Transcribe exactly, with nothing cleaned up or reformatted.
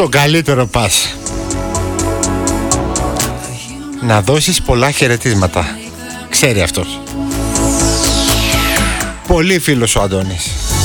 στον καλύτερο πας. Να δώσεις πολλά χαιρετίσματα. Ξέρει αυτός. Πολύ φίλος ο Αντώνης.